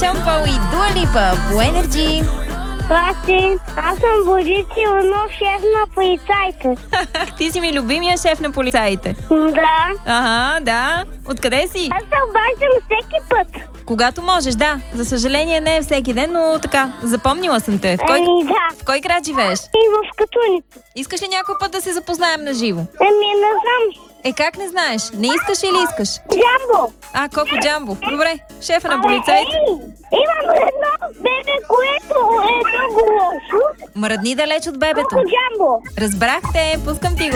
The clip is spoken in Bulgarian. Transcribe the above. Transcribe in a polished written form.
Шон Пол и Дуа Липа по Енерджи. Здрасти, аз съм Борис Иванов, шеф на полицайите. Ти си ми любимия шеф на полицаите. Да. Ага, да. Откъде си? Аз се обаждам всеки път. Когато можеш, да. За съжаление не е всеки ден, но така, запомнила съм те. Да. В кой град живееш? И в Катуница. Искаш ли някой път да се запознаем на живо? Не знам. Как не знаеш? Не искаш или искаш? Джамбо. Коко Джамбо. Добре, шефа на полицаите. Имам едно бебе, което е много лошо. Мръдни далеч от бебето. Коко Джамбо. Разбрах те, пускам ти го.